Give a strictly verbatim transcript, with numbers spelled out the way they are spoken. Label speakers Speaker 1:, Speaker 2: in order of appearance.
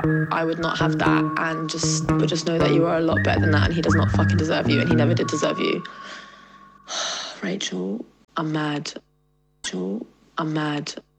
Speaker 1: I would not have that, and just but just know that you are a lot better than that, and he does not fucking deserve you, and he never did deserve you. Rachel, I'm mad. Rachel, I'm mad.